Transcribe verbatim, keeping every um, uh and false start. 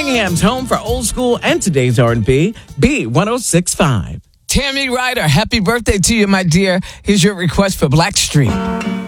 Birmingham's home for old school and today's R and B, B one oh six point five. Tammy Ryder, happy birthday to you, my dear. Here's your request for Blackstreet.